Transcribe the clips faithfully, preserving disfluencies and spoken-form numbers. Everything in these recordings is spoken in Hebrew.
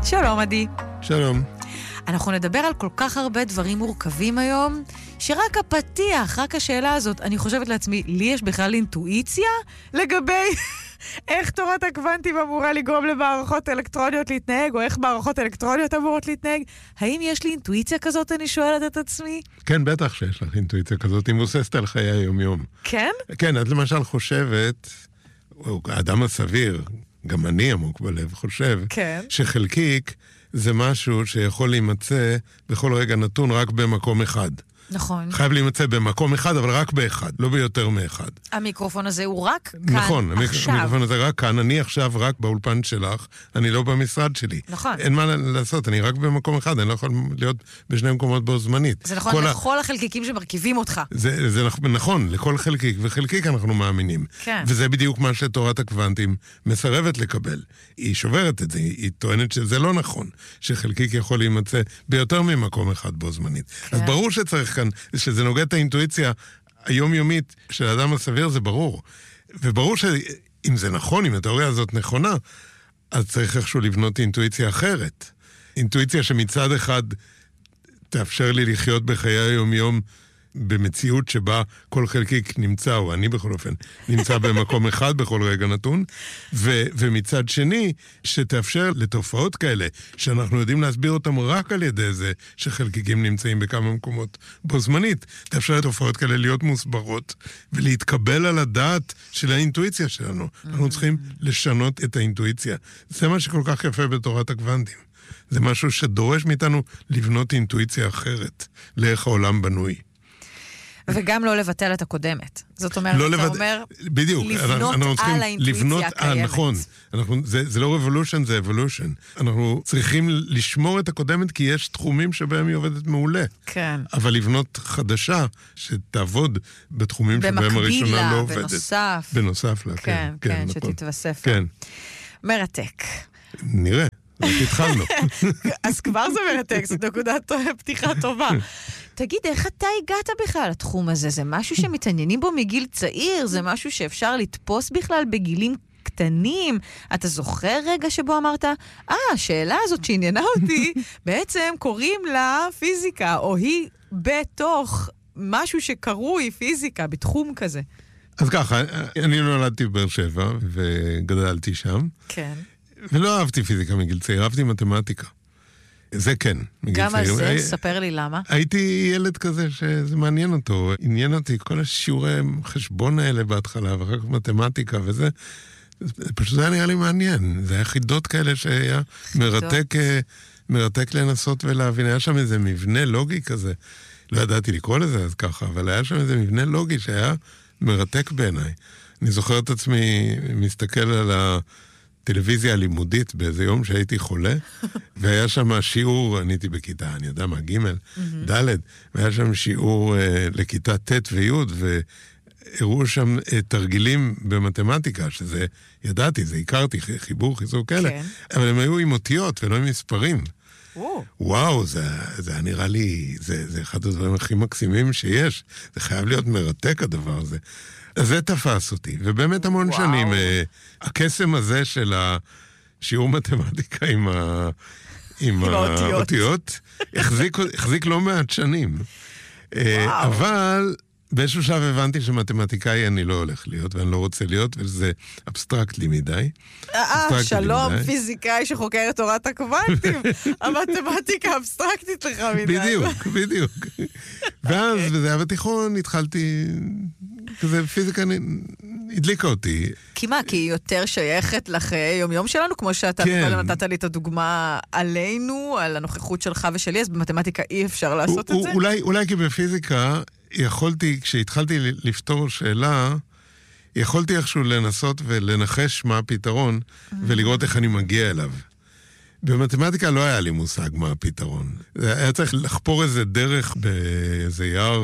שלום עדי. שלום. אנחנו נדבר על כל כך הרבה דברים מורכבים היום, שרק הפתיח, רק השאלה הזאת, אני חושבת לעצמי, לי יש בכלל אינטואיציה לגבי איך תורת הקוונטים אמורה לגרום למערכות אלקטרוניות להתנהג, או איך מערכות אלקטרוניות אמורות להתנהג. האם יש לי אינטואיציה כזאת, אני שואלת את עצמי? כן, בטח שיש לך אינטואיציה כזאת, היא מבוססת על חיי היום-יום. כן? כן, את למשל חושבת, האדם הסביר, גם אני עמוק בלב, חושב, כן. שחלקיק זה משהו שיכול להימצא בכל רגע נתון רק במקום אחד. נכון. חייב להימצא במקום אחד, אבל רק באחד, לא ביותר מאחד. המיקרופון הזה הוא רק כאן נכון, עכשיו. המיקרופון הזה רק כאן, אני עכשיו רק באולפן שלך, אני לא במשרד שלי. נכון. אין מה לעשות, אני רק במקום אחד, אני לא יכול להיות בשני מקומות בו זמנית. זה נכון לכל ה... החלקיקים שמרכיבים אותך. זה, זה נכון, לכל חלקיק, וחלקיק אנחנו מאמינים. כן. וזה בדיוק מה שתורת הקוונטים מסרבת לקבל. היא שוברת את זה, היא טוענת שזה לא נכון, שחלקיק יכול להימצא ביותר ממקום אחד בו זמנית. כן. אז ברור שצריך כאן, שזה נוגע את האינטואיציה היומיומית של האדם הסביר, זה ברור. וברור שאם זה נכון, אם התיאוריה הזאת נכונה, אז צריך איכשהו לבנות אינטואיציה אחרת. אינטואיציה שמצד אחד תאפשר לי לחיות בחיי היומיום במציאות שבה כל חלקיק נמצא, או אני בכל אופן, נמצא במקום אחד בכל רגע נתון, ו- ומצד שני, שתאפשר לתופעות כאלה, שאנחנו יודעים להסביר אותם רק על ידי זה, שחלקיקים נמצאים בכמה מקומות בו זמנית, תאפשר לתופעות כאלה להיות מוסברות, ולהתקבל על הדעת של האינטואיציה שלנו. אנחנו צריכים לשנות את האינטואיציה. זה מה שכל כך יפה בתורת הקוונטים. זה משהו שדורש מאיתנו לבנות אינטואיציה אחרת, לאיך העולם בנוי. וגם לא לבטל את הקודמת. זאת אומרת, לא אתה לבט... אומר, בדיוק, לבנות אנחנו על האינטואיציה הקיימת. נכון, אנחנו, זה, זה לא revolution, זה evolution. אנחנו צריכים לשמור את הקודמת, כי יש תחומים שבהם היא עובדת מעולה. כן. אבל לבנות חדשה, שתעבוד בתחומים שבהם הראשונה לא עובדת. בנוסף. בנוסף לה, כן. כן, כן, כן, נכון. שתתווסף. כן. מרתק. נראה. התחלנו. אז כבר זה מרתק, זו נקודת פתיחה טובה. תגיד, איך אתה הגעת בכלל לתחום הזה? זה משהו שמתעניינים בו מגיל צעיר? זה משהו שאפשר לתפוס בכלל בגילים קטנים? אתה זוכר רגע שבו אמרת, אה, השאלה הזאת שעניינה אותי, בעצם קוראים לה פיזיקה, או היא בתוך משהו שקרוי פיזיקה, בתחום כזה. אז ככה, אני נולדתי בבאר שבע, וגדלתי שם. כן. ולא אהבתי פיזיקה מגיל צעיר, אהבתי מתמטיקה. זה כן, מגיל גם צעיר. גם על זה, ספר לי למה. הייתי ילד כזה שזה מעניין אותו. עניין אותי כל השיעורי חשבון האלה בהתחלה, ואחר כך מתמטיקה וזה. פשוט זה היה נראה לי מעניין. זה היה חידות כאלה שהיה מרתק, מרתק לנסות ולהבין. היה שם איזה מבנה לוגי כזה. לא ידעתי לקרוא לזה אז ככה, אבל היה שם איזה מבנה לוגי שהיה מרתק בעיניי. אני זוכר את עצמי מסתכל על ה... טלוויזיה לימודית באיזה יום שהייתי חולה, והיה שם שיעור, אני הייתי בכיתה, אני יודע מה, ג' ד', והיה שם שיעור אה, לכיתה ט' וי', והראו שם אה, תרגילים במתמטיקה, שזה, ידעתי, זה הכרתי, חיבור, חיזור כאלה, כן. אבל הם היו עם אותיות ולא עם מספרים. וואו, וואו זה, זה היה נראה לי, זה, זה אחד הדברים הכי מקסימים שיש, זה חייב להיות מרתק הדבר הזה. אז זה תפס אותי, ובאמת המון וואו. שנים, אה, הקסם הזה של השיעור מתמטיקה עם, ה, עם, עם האותיות, האותיות החזיק, החזיק לא מעט שנים. אה, אבל באיזשהו שלב הבנתי שמתמטיקאי אני לא הולך להיות, ואני לא רוצה להיות, וזה אבסטרקטלי מדי. אה, שלום, מדי. פיזיקאי שחוקר את תורת הקוונטים, המתמטיקה אבסטרקטית לך מדי. בדיוק, בדיוק. ואז, וזה היה בתיכון, התחלתי... כזה פיזיקה הדליקה אותי. כי מה? כי היא יותר שייכת לחיי יום-יום שלנו, כמו שאתה כן. נתת לי את הדוגמה עלינו, על הנוכחות שלך ושלי, אז במתמטיקה אי אפשר לעשות הוא, את זה? אולי, אולי כי בפיזיקה יכולתי, כשהתחלתי לפתור שאלה, יכולתי איכשהו לנסות ולנחש מה הפתרון, mm-hmm. ולראות איך אני מגיע אליו. במתמטיקה לא היה לי מושג מה הפתרון. היה צריך לחפור איזה דרך באיזה יער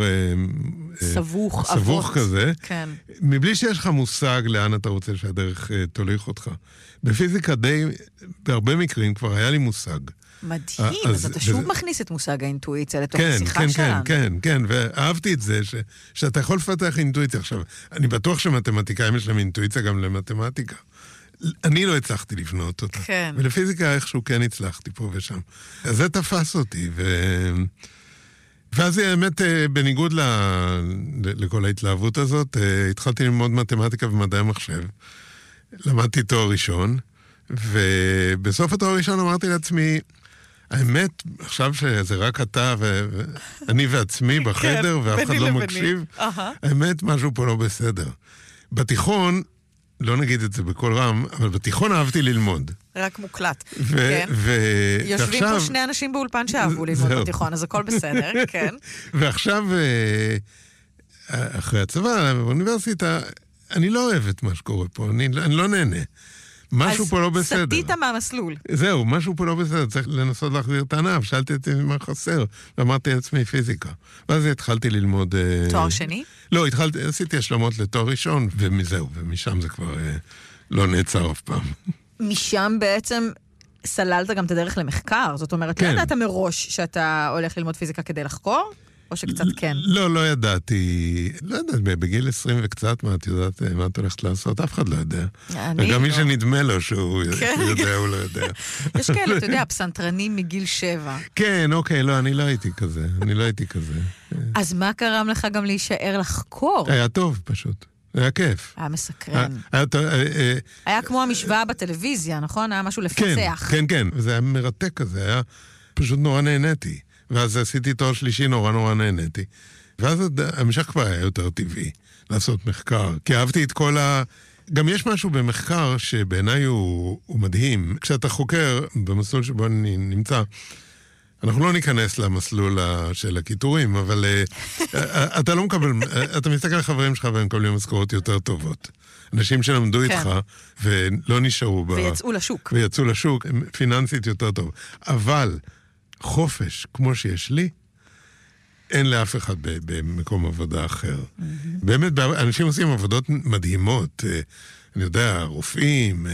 סבוך, סבוך כזה, כן. מבלי שיש לך מושג לאן אתה רוצה שהדרך תוליך אותך. בפיזיקה די, בהרבה מקרים כבר היה לי מושג. מדהים, אז, אז אתה שוב וזה... מכניס את מושג האינטואיציה לתוך כן, השיחה כן, שלנו. כן, כן, כן, ואהבתי את זה, ש... שאתה יכול לפתח אינטואיציה. עכשיו, אני בטוח שמתמטיקאים יש להם אינטואיציה גם למתמטיקה. אני לא הצלחתי לבנות אותה. כן. ולפיזיקה איכשהו כן הצלחתי פה ושם. אז זה תפס אותי, ו... ואז האמת, בניגוד ל... לכל ההתלהבות הזאת, התחלתי ללמוד מתמטיקה ומדעי המחשב. למדתי תואר ראשון, ובסוף התואר ראשון אמרתי לעצמי, האמת, עכשיו שזה רק אתה ואני ועצמי בחדר, ואף אחד לא מקשיב, האמת, משהו פה לא בסדר. בתיכון, לא נגיד את זה בכל רם, אבל בתיכון אהבתי ללמוד. רק מוקלט, כן. יושבים פה שני אנשים באולפן שאהבו ללמוד בתיכון, אז הכל בסדר, כן. ועכשיו, אחרי הצבא, באוניברסיטה, אני לא אוהב את מה שקורה פה, אני לא נהנה. משהו פה לא בסדר. אז סתית מהמסלול. זהו, משהו פה לא בסדר, צריך לנסות להחזיר את הענף. שאלתי את מה חסר, ואמרתי לעצמי פיזיקה. ואז התחלתי ללמוד... תואר שני? לא, התחלתי, עשיתי השלמות לתואר ראשון, ומזהו, ומשם זה כבר לא נעצר אף פעם. משם בעצם סללת גם את הדרך למחקר, זאת אומרת, לא ידעת מראש שאתה הולך ללמוד פיזיקה כדי לחקור? או שקצת כן? לא, לא ידעתי. לא יודעת, בגיל עשרים וקצת, מה את יודעת, מה את הולכת לעשות? אף אחד לא יודע. וגם מי שנדמה לו שהוא יודע, הוא לא יודע. יש כאלה, אתה יודע, פסנתרנים מגיל שבע. כן, אוקיי, לא, אני לא הייתי כזה. אני לא הייתי כזה. אז מה קרם לך גם להישאר לחקור? היה טוב, פשוט. היה כיף. היה מסקרן. היה כמו המשוואה בטלוויזיה, נכון? היה משהו לפצח. כן, כן, וזה היה מרתק כזה, היה פשוט נורא נהניתי. ואז עשיתי תואר שלישי, נורא נורא נהניתי. ואז המשך כבר היה יותר טבעי לעשות מחקר. כי אהבתי את כל ה... גם יש משהו במחקר שבעיניי הוא, הוא מדהים. כשאתה חוקר במסלול שבו אני נמצא, אנחנו לא ניכנס למסלול של הכיתורים, אבל אתה לא מקבל... אתה מסתכל על חברים שלך והם מקבלים משכורות יותר טובות. אנשים שלמדו כן. איתך ולא נשארו ב... ויצאו לשוק. ויצאו לשוק, פיננסית יותר טוב. אבל... חופש, כמו שיש לי, אין לאף אחד במקום עבודה אחר. Mm-hmm. באמת, אנשים עושים עבודות מדהימות. אני יודע, רופאים,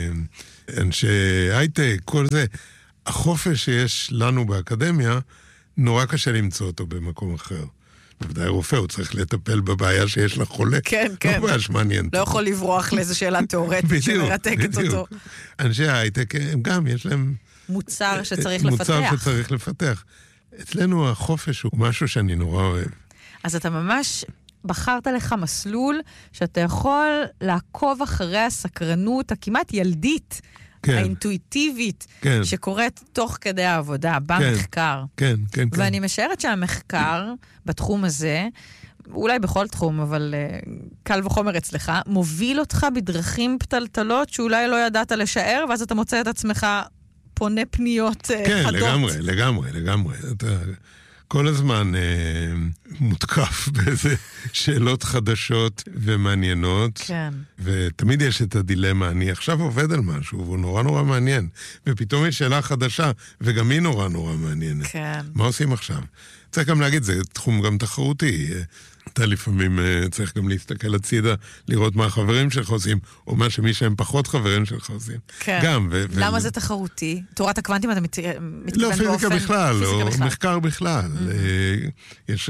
אנשי הייטק, כל זה. החופש שיש לנו באקדמיה, נורא קשה למצוא אותו במקום אחר. בוודאי רופא, הוא צריך לטפל בבעיה שיש לחולה. כן, כן. לא בעיה שמעניין. לא יכול לברוח לאיזו שאלה תיאורטית שמרתקת אותו. אנשי הייטק, הם גם, יש להם... מוצר שצריך לפתח. מוצר שצריך לפתח. אצלנו החופש הוא משהו שאני נורא אוהב. אז אתה ממש בחרת לך מסלול שאתה יכול לעקוב אחרי הסקרנות הכמעט ילדית, כן. האינטואיטיבית, כן. שקורית תוך כדי העבודה, במחקר. כן, כן, כן. ואני משערת שהמחקר בתחום הזה, אולי בכל תחום, אבל uh, קל וחומר אצלך, מוביל אותך בדרכים פתלתלות שאולי לא ידעת לשער, ואז אתה מוצא את עצמך פונה פניות uh, כן, חדות. כן, לגמרי, לגמרי, לגמרי. אתה כל הזמן אה, מותקף באיזה שאלות חדשות ומעניינות. כן. ותמיד יש את הדילמה, אני עכשיו עובד על משהו, והוא נורא נורא מעניין. ופתאום יש שאלה חדשה, וגם היא נורא נורא מעניינת. כן. מה עושים עכשיו? צריך גם להגיד, זה תחום גם תחרותי. אתה לפעמים צריך גם להסתכל הצידה, לראות מה החברים שלך עושים, או מה שמי שהם פחות חברים שלך עושים. כן. גם. ו- למה ו- זה תחרותי? תורת הקוונטים אתה מת... מתכוון באופן... לא, פיזיקה בכלל, פיזיקה או בכלל. מחקר בכלל. Mm-hmm. יש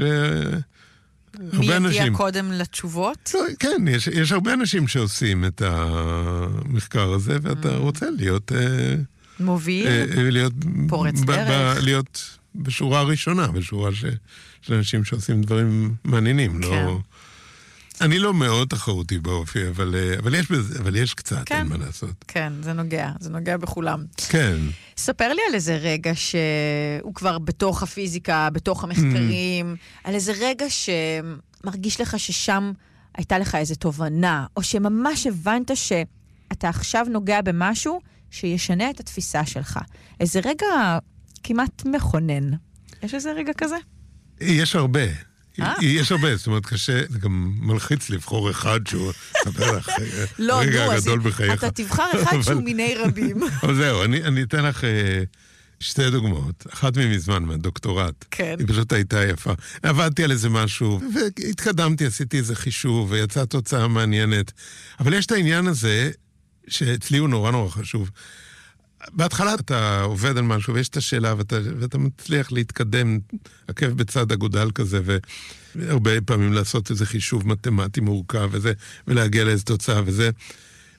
הרבה אנשים... מי יגיע קודם לתשובות? לא, כן, יש, יש הרבה אנשים שעושים את המחקר הזה, ואתה mm-hmm. רוצה להיות... מוביל? להיות... פורץ ב- דרך? ב- להיות בשורה הראשונה, בשורה ש... של אנשים שעושים דברים מעניינים, כן. לא... אני לא מאוד תחרותי באופי, אבל, אבל, יש, בזה, אבל יש קצת, כן. אין מה לעשות. כן, זה נוגע, זה נוגע בכולם. כן. ספר לי על איזה רגע שהוא כבר בתוך הפיזיקה, בתוך המחקרים, mm. על איזה רגע שמרגיש לך ששם הייתה לך איזו תובנה, או שממש הבנת שאתה עכשיו נוגע במשהו שישנה את התפיסה שלך. איזה רגע כמעט מכונן. יש איזה רגע כזה? יש הרבה. יש הרבה, זאת אומרת, קשה, זה גם מלחיץ לבחור אחד שהוא חבר לך רגע הגדול בחייך. אתה תבחר אחד שהוא מיני רבים. אבל זהו, אני אתן לך שתי דוגמאות. אחת ממזמן, מהדוקטורט. כן. היא פשוט הייתה יפה. עבדתי על איזה משהו, והתקדמתי, עשיתי איזה חישוב, ויצאה תוצאה מעניינת. אבל יש את העניין הזה, שאצלי הוא נורא נורא חשוב. בהתחלה אתה עובד על משהו, ויש את השאלה, ואתה, ואתה מצליח להתקדם, עקב בצד אגודל כזה, והרבה פעמים לעשות איזה חישוב מתמטי מורכב, וזה, ולהגיע לאיזו תוצאה, וזה.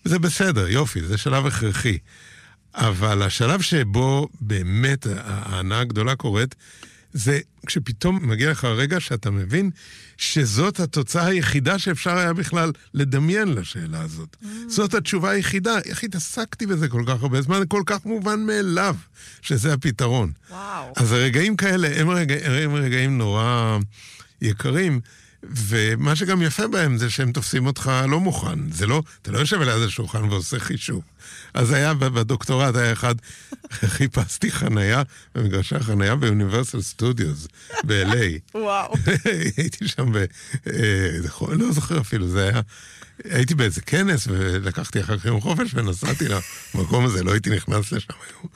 זה בסדר, יופי, זה שלב הכרחי. אבל השלב שבו באמת ההנאה הגדולה קורית, זה כשפתאום מגיע לך הרגע שאתה מבין שזאת התוצאה היחידה שאפשר היה בכלל לדמיין לשאלה הזאת. Mm. זאת התשובה היחידה. איך התעסקתי בזה כל כך הרבה זמן? כל כך מובן מאליו שזה הפתרון. וואו. אז הרגעים כאלה הם, רגע, הם רגעים נורא יקרים, ומה שגם יפה בהם זה שהם תופסים אותך לא מוכן. זה לא, אתה לא יושב על איזה שולחן ועושה חישוב. אז היה בדוקטורט, היה אחד, חיפשתי חנייה, במגרשי החנייה באוניברסל סטודיוס, ב-אל איי. וואו. הייתי שם ב... לא זוכר אפילו, זה היה... הייתי באיזה כנס, ולקחתי אחר כך יום חופש, ונסעתי למקום הזה, לא הייתי נכנס לשם היום.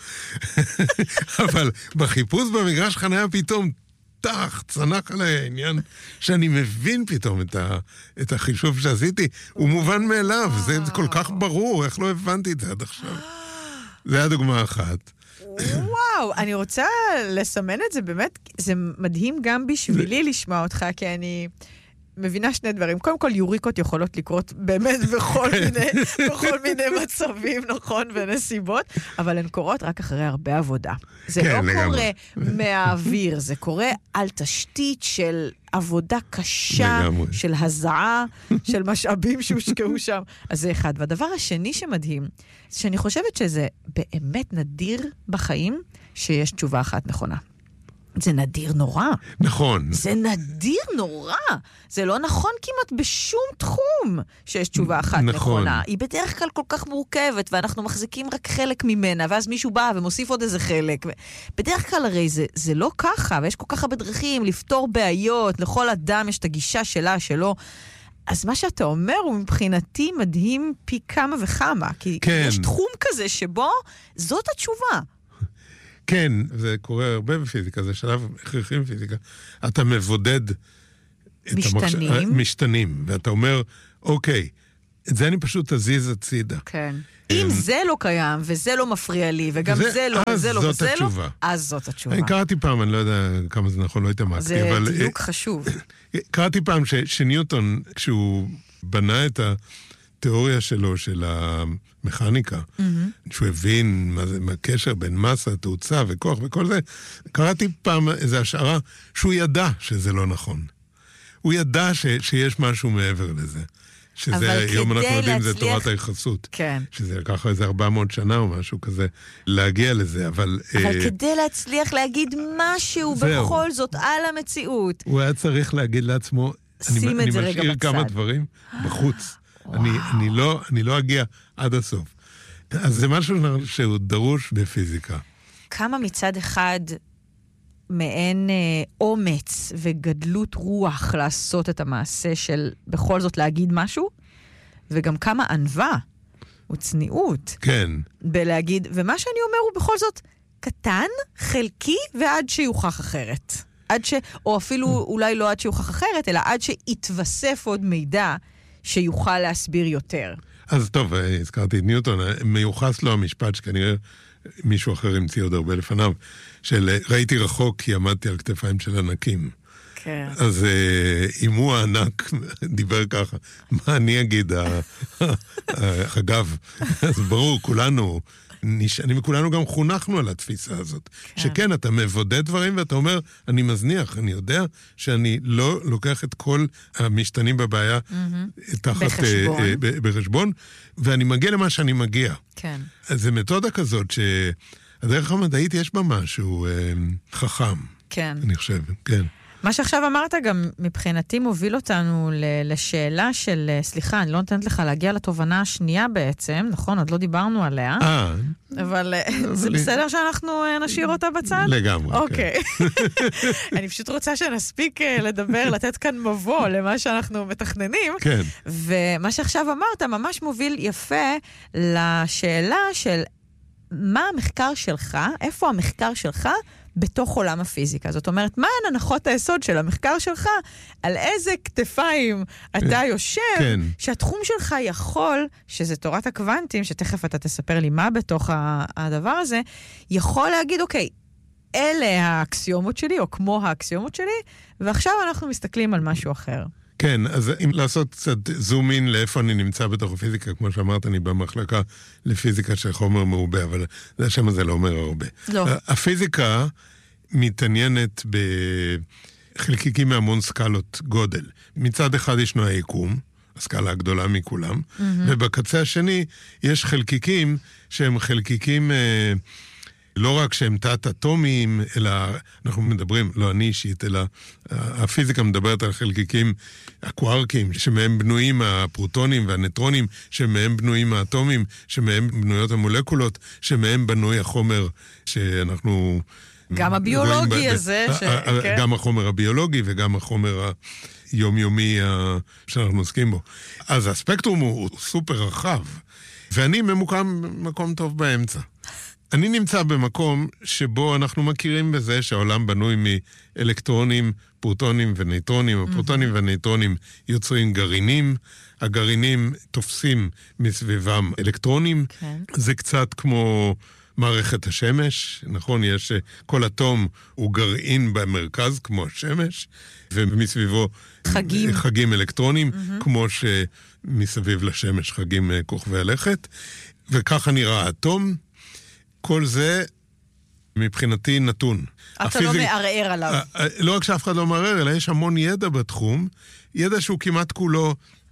אבל בחיפוש במגרש חנייה פתאום, תח, צנח עליי העניין שאני מבין פתאום את, ה, את החישוב שעשיתי. הוא מובן מאליו, זה כל כך ברור, איך לא הבנתי את זה עד עכשיו. זה היה דוגמה אחת. וואו, אני רוצה לסמן את זה, באמת, זה מדהים גם בשבילי לשמוע אותך, כי אני מבינה שני דברים. קודם כל, יוריקות יכולות לקרות באמת בכל מיני, בכל מיני מצבים, נכון, ונסיבות, אבל הן קורות רק אחרי הרבה עבודה. זה כן, לא לגמרי. קורה מהאוויר, זה קורה על תשתית של עבודה קשה, לגמרי. של הזעה, של משאבים שהושקעו שם. אז זה אחד. והדבר השני שמדהים, זה שאני חושבת שזה באמת נדיר בחיים שיש תשובה אחת נכונה. זה נדיר נורא. נכון. זה נדיר נורא. זה לא נכון כמעט בשום תחום שיש תשובה אחת נכון. נכונה. היא בדרך כלל כל כך מורכבת, ואנחנו מחזיקים רק חלק ממנה, ואז מישהו בא ומוסיף עוד איזה חלק. בדרך כלל הרי זה, זה לא ככה, ויש כל כך הרבה דרכים לפתור בעיות, לכל אדם יש את הגישה שלה, שלו. אז מה שאתה אומר הוא מבחינתי מדהים פי כמה וכמה, כי כן. יש תחום כזה שבו זאת התשובה. כן, זה קורה הרבה בפיזיקה, זה שלב הכרחי בפיזיקה. אתה מבודד את משתנים. המחש... משתנים, ואתה אומר, אוקיי, את זה אני פשוט אזיז הצידה. כן. אם זה לא קיים, וזה לא מפריע לי, וגם זה, זה לא, וזה לא, וזה התשובה. לא, אז זאת התשובה. אני קראתי פעם, אני לא יודע כמה זה נכון, לא התעמקתי, זה אבל... דיוק חשוב. קראתי פעם ש, שניוטון, כשהוא בנה את התיאוריה שלו, של המכניקה, mm-hmm. שהוא הבין מה זה, מה הקשר בין מסה, תאוצה וכוח וכל זה, קראתי פעם איזו השערה שהוא ידע שזה לא נכון. הוא ידע ש, שיש משהו מעבר לזה. שזה, היום אנחנו יודעים, זה תורת היחסות. כן. שזה ככה איזה ארבע מאות שנה או משהו כזה, להגיע לזה, אבל... אבל אה, כדי להצליח להגיד משהו זהו. בכל זאת על המציאות. הוא היה צריך להגיד לעצמו, אני, שים אני את זה רגע משאיר בצד. כמה דברים בחוץ. אני, אני, לא, אני לא אגיע עד הסוף. אז זה משהו שהוא דרוש בפיזיקה. כמה מצד אחד מעין אה, אומץ וגדלות רוח לעשות את המעשה של בכל זאת להגיד משהו, וגם כמה ענווה וצניעות. כן. בלהגיד, ומה שאני אומר הוא בכל זאת קטן, חלקי, ועד שיוכח אחרת. עד ש... או אפילו אולי לא עד שיוכח אחרת, אלא עד שיתווסף עוד מידע שיוכל להסביר יותר. אז טוב, הזכרתי את ניוטון, מיוחס לו המשפט שכנראה מישהו אחר המציא עוד הרבה לפניו, של ראיתי רחוק כי עמדתי על כתפיים של ענקים. כן. אז אם הוא הענק דיבר ככה, מה אני אגיד? אגב, אז ברור, כולנו, אני וכולנו גם חונכנו על התפיסה הזאת. כן. שכן, אתה מבודד דברים ואתה אומר, אני מזניח, אני יודע שאני לא לוקח את כל המשתנים בבעיה mm-hmm. תחת בחשבון. אה, ב- בחשבון, ואני מגיע למה שאני מגיע. כן. אז זו מתודה כזאת שהדרך המדעית יש בה משהו אה, חכם. כן. אני חושב, כן. מה שעכשיו אמרת גם מבחינתי מוביל אותנו ל- לשאלה של, סליחה, אני לא נותנת לך להגיע לתובנה השנייה בעצם, נכון? עוד לא דיברנו עליה. אה. אבל זה בסדר שאנחנו נשאיר אותה בצד? לגמרי, כן. אוקיי. אני פשוט רוצה שנספיק לדבר, לתת כאן מבוא למה שאנחנו מתכננים. כן. ומה שעכשיו אמרת ממש מוביל יפה לשאלה של מה המחקר שלך, איפה המחקר שלך בתוך עולם הפיזיקה. זאת אומרת, מה הן הנחות היסוד של המחקר שלך, על איזה כתפיים אתה יושב, כן. שהתחום שלך יכול, שזה תורת הקוונטים, שתכף אתה תספר לי מה בתוך הדבר הזה, יכול להגיד, אוקיי, אלה האקסיומות שלי, או כמו האקסיומות שלי, ועכשיו אנחנו מסתכלים על משהו אחר. כן, אז אם לעשות קצת זום אין לאיפה אני נמצא בתוך הפיזיקה, כמו שאמרת, אני במחלקה לפיזיקה של חומר מעובה, אבל זה השם הזה לא אומר הרבה. לא. הפיזיקה מתעניינת בחלקיקים מהמון סקלות גודל. מצד אחד ישנו היקום, הסקלה הגדולה מכולם, mm-hmm. ובקצה השני יש חלקיקים שהם חלקיקים אה, לא רק שהם תת-אטומיים, אלא אנחנו מדברים, לא אני אישית, אלא הפיזיקה מדברת על חלקיקים הקווארקים, שמהם בנויים הפרוטונים והנטרונים, שמהם בנויים האטומים, שמהם בנויות המולקולות, שמהם בנוי החומר שאנחנו... גם הביולוגי הזה. ש... גם החומר הביולוגי וגם החומר היומיומי שאנחנו עוסקים בו. אז הספקטרום הוא סופר רחב, ואני ממוקם במקום טוב באמצע. אני נמצא במקום שבו אנחנו מכירים בזה שהעולם בנוי מאלקטרונים, פרוטונים ונייטרונים. הפרוטונים והנייטרונים יוצרים גרעינים, הגרעינים תופסים מסביבם אלקטרונים. כן. זה קצת כמו מערכת השמש, נכון? יש כל אטום הוא גרעין במרכז כמו השמש, ומסביבו חגים, חגים אלקטרונים, mm-hmm. כמו שמסביב לשמש חגים כוכבי הלכת, וככה נראה האטום. כל זה מבחינתי נתון. אתה הפיזיק... לא מערער עליו. לא רק שאף אחד לא מערער, אלא יש המון ידע בתחום, ידע שהוא כמעט כולו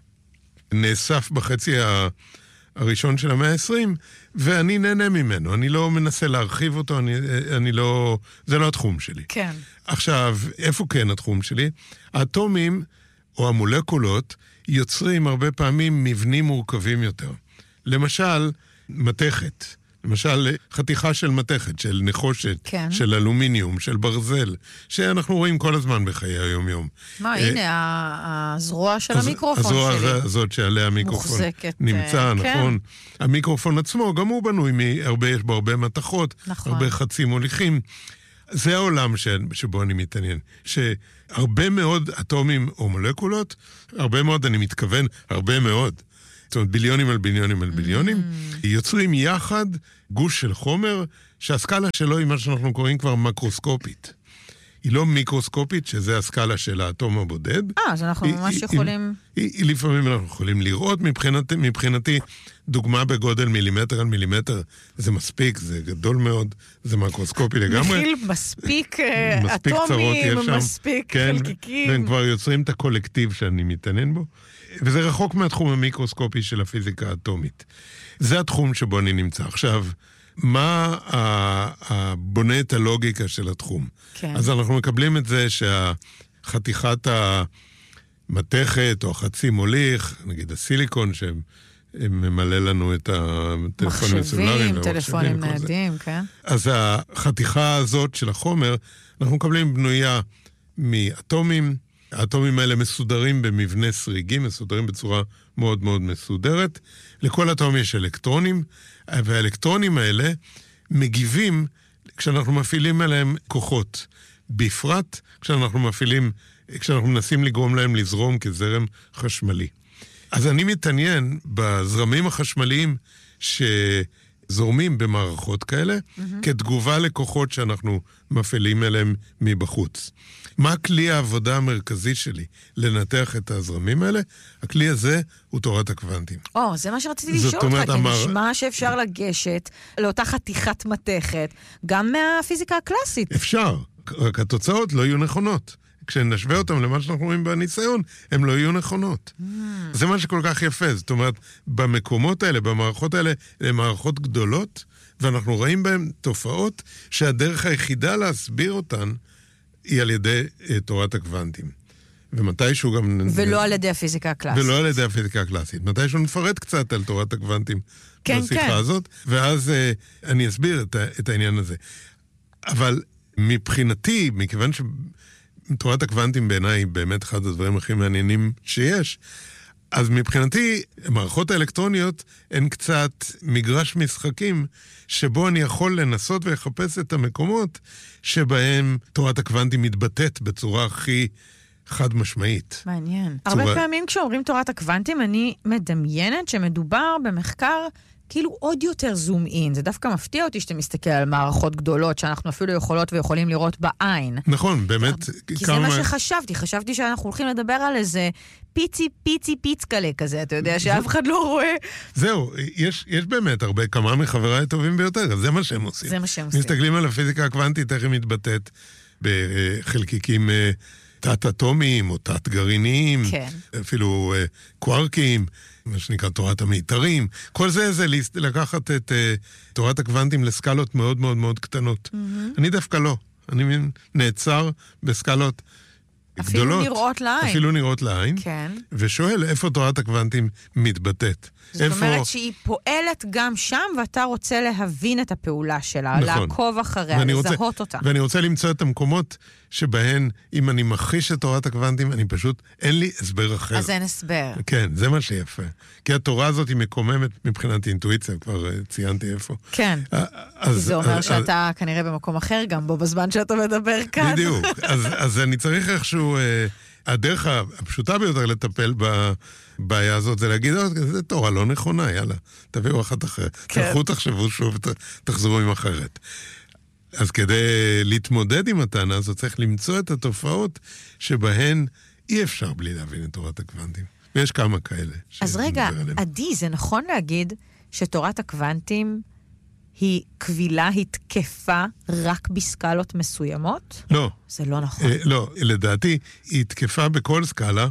נאסף בחצי ה... הראשון של המאה ה-עשרים, ואני נהנה ממנו. אני לא מנסה להרחיב אותו, אני, אני לא... זה לא התחום שלי. כן. עכשיו, איפה כן התחום שלי? האטומים, או המולקולות, יוצרים הרבה פעמים מבנים מורכבים יותר. למשל, מתכת. למשל, חתיכה של מתכת, של נחושת, כן. של אלומיניום, של ברזל, שאנחנו רואים כל הזמן בחיי היום-יום. מה, הנה, הזרוע של המיקרופון שלי. הזרוע הזאת שעליה המיקרופון נמצא, נכון? המיקרופון עצמו, גם הוא בנוי מהרבה, יש בו הרבה מתכות, הרבה חצים מוליכים. זה העולם שבו אני מתעניין. שהרבה מאוד אטומים או מולקולות, הרבה מאוד, אני מתכוון, הרבה מאוד, זאת אומרת, ביליונים על ביליונים על ביליונים, mm. יוצרים יחד גוש של חומר, שהסקלה שלו היא מה שאנחנו קוראים כבר מקרוסקופית. היא לא מיקרוסקופית, שזה הסקלה של האטום הבודד. אה, אז אנחנו ממש היא, יכולים... היא, היא, לפעמים אנחנו יכולים לראות, מבחינת, מבחינתי, דוגמה בגודל מילימטר על מילימטר, זה מספיק, זה גדול מאוד, זה מקרוסקופי לגמרי. מכיל מספיק אטומים, מספיק כן, חלקיקים. והם כבר יוצרים את הקולקטיב שאני מתעניין בו. וזה רחוק מהתחום המיקרוסקופי של הפיזיקה האטומית. זה התחום שבו אני נמצא. עכשיו, מה הבונה את הלוגיקה של התחום? כן. אז אנחנו מקבלים את זה שהחתיכת המתכת או החצי מוליך, נגיד הסיליקון שממלא לנו את הטלפונים הסלולריים. מחשבים, טלפונים ניידים, כן. אז החתיכה הזאת של החומר, אנחנו מקבלים בנויה מאטומים, האטומים האלה מסודרים במבנה סריגים, מסודרים בצורה מאוד מאוד מסודרת. לכל אטום יש אלקטרונים, והאלקטרונים האלה מגיבים כשאנחנו מפעילים עליהם כוחות. בפרט כשאנחנו מפעילים, כשאנחנו מנסים לגרום להם לזרום כזרם חשמלי. אז אני מתעניין בזרמים החשמליים שזורמים במערכות כאלה, mm-hmm. כתגובה לכוחות שאנחנו מפעילים עליהם מבחוץ. מה כלי העבודה המרכזי שלי? לנתח את הזרמים האלה? הכלי הזה הוא תורת הקוונטים. או, זה מה שרציתי לשאול אותך, כי אמר... נשמע שאפשר לגשת לאותה חתיכת מתכת, גם מהפיזיקה הקלאסית. אפשר, רק התוצאות לא יהיו נכונות. כשנשווה אותם למה שאנחנו רואים בניסיון, הם לא יהיו נכונות. Mm. זה מה שכל כך יפה. זאת אומרת, במקומות האלה, במערכות האלה, הן מערכות גדולות, ואנחנו רואים בהן תופעות שהדרך היחידה להסביר אותן, היא על ידי uh, תורת הקוונטים. ומתישהו גם... ולא על ידי הפיזיקה הקלאסית. ולא על ידי הפיזיקה הקלאסית. מתישהו נפרט קצת על תורת הקוונטים כן, בשיחה כן. הזאת, ואז uh, אני אסביר את, את העניין הזה. אבל מבחינתי, מכיוון שתורת הקוונטים בעיניי היא באמת אחד הדברים הכי מעניינים שיש, אז מבחינתי, המערכות האלקטרוניות הן קצת מגרש משחקים, שבו אני יכול לנסות ולחפש את המקומות שבהם תורת הקוונטים מתבטאת בצורה הכי חד משמעית. מעניין. צורה... הרבה פעמים כשאומרים תורת הקוונטים, אני מדמיינת שמדובר במחקר כאילו עוד יותר זום אין. זה דווקא מפתיע אותי שאתה מסתכל על מערכות גדולות, שאנחנו אפילו יכולות ויכולים לראות בעין. נכון, באמת. כי זה מה שחשבתי. חשבתי שאנחנו הולכים לדבר על איזה פיצי פיצי פיצקלה כזה, אתה יודע, שאף אחד לא רואה. זהו, יש, יש באמת הרבה, כמה מחבריי הטובים ביותר, זה מה שהם עושים. זה מה שהם עושים. מסתכלים על הפיזיקה הקוונטית, איך היא מתבטאת בחלקיקים תת-אטומיים או תת-גרעיניים, כן. אפילו קווארקים, מה שנקרא תורת המיתרים. כל זה זה לקחת את תורת הקוונטים לסקלות מאוד מאוד מאוד קטנות. Mm-hmm. אני דווקא לא. אני נעצר בסקלות אפילו גדולות. אפילו נראות לעין. אפילו נראות לעין. כן. ושואל איפה תורת הקוונטים מתבטאת. זאת איפה... אומרת שהיא פועלת גם שם, ואתה רוצה להבין את הפעולה שלה, נכון. לעקוב אחריה, לזהות רוצה, אותה. ואני רוצה למצוא את המקומות שבהן, אם אני מכחיש את תורת הקוונטים, אני פשוט, אין לי הסבר אחר. אז אין הסבר. כן, זה מה שיפה. כי התורה הזאת היא מקוממת מבחינת אינטואיציה, כבר ציינתי איפה. כן. אז, זה אומר אז, שאתה אז... כנראה במקום אחר גם בו, בזמן שאתה מדבר כאן. בדיוק. אז, אז אני צריך איכשהו... הדרך הפשוטה ביותר לטפל בבעיה הזאת זה להגיד, זה תורה לא נכונה, יאללה, תביאו אחת אחרת. תלכו, תחשבו שוב, תחזרו עם אחרת. אז כדי להתמודד עם הטענה הזאת, צריך למצוא את התופעות שבהן אי אפשר בלי להבין את תורת הקוונטים. ויש כמה כאלה. אז רגע, עדי, זה נכון להגיד שתורת הקוונטים היא קבילה, היא תקפה רק בסקלות מסוימות? לא. זה לא נכון. אה, לא, לדעתי, היא תקפה בכל סקלה.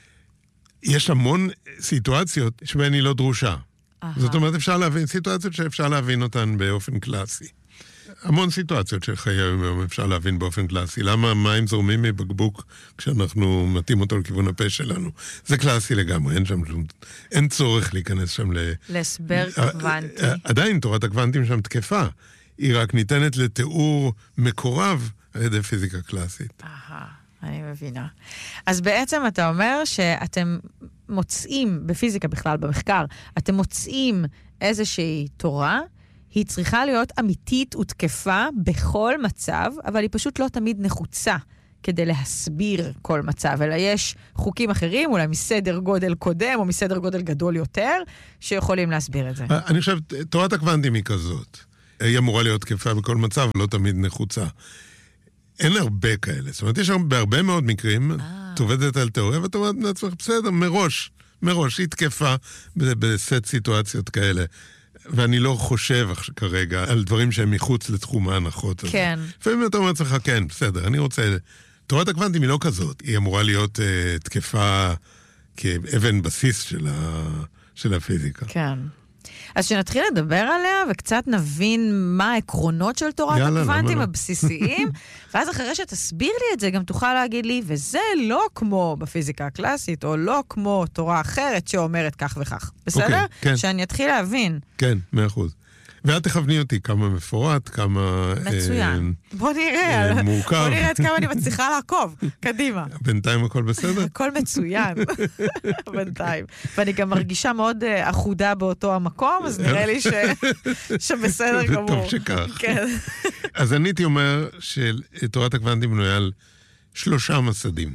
יש המון סיטואציות שבהן היא לא דרושה. Aha. זאת אומרת, אפשר להבין, סיטואציות שאפשר להבין אותן באופן קלאסי. המון סיטואציות של חיי היום אפשר להבין באופן קלאסי. למה מים זורמים מבקבוק כשאנחנו מתאים אותו לכיוון הפה שלנו? זה קלאסי לגמרי, אין שם שום... אין צורך להיכנס שם ל... להסבר קוונטי. עדיין תורת הקוונטים שם תקפה. היא רק ניתנת לתיאור מקורב על ידי פיזיקה קלאסית. אהה, אני מבינה. אז בעצם אתה אומר שאתם מוצאים, בפיזיקה בכלל, במחקר, אתם מוצאים איזושהי תורה, היא צריכה להיות אמיתית ותקפה בכל מצב, אבל היא פשוט לא תמיד נחוצה כדי להסביר כל מצב, אלא יש חוקים אחרים, אולי מסדר גודל קודם, או מסדר גודל גדול יותר, שיכולים להסביר את זה. אני חושב, תורת הקוונטים היא כזאת. היא אמורה להיות תקפה בכל מצב, לא תמיד נחוצה. אין הרבה כאלה. זאת אומרת, יש בהרבה מאוד מקרים, את עובדת על תיאוריה, ואת אומרת לעצמך, בסדר, מראש, מראש, היא תקפה בסט סיטואציות כאלה. ואני לא חושב כרגע על דברים שהם מחוץ לתחום ההנחות הזה. כן. לפעמים אתה אומר לך, כן, בסדר, אני רוצה... תורת הקוונטים היא לא כזאת, היא אמורה להיות uh, תקפה כאבן בסיס של, ה... של הפיזיקה. כן. אז שנתחיל לדבר עליה, וקצת נבין מה העקרונות של תורת יאללה, הקוונטים הבסיסיים, ואז אחרי שתסביר לי את זה, גם תוכל להגיד לי, וזה לא כמו בפיזיקה הקלאסית, או לא כמו תורה אחרת שאומרת כך וכך. בסדר? Okay, כן. שאני אתחיל להבין. כן, מאה אחוז. ואת תכווני אותי כמה מפורט, כמה... מצוין. אה, בוא נראה. אה, מורכב. בוא נראה את כמה אני מצליחה לעקוב. קדימה. בינתיים הכל בסדר? הכל מצוין. בינתיים. ואני גם מרגישה מאוד uh, אחודה באותו המקום, אז נראה לי ש... שבסדר גמור. טוב שכך. כן. אז אני הייתי אומר שתורת הקוונטים בנויה על שלושה מסדים.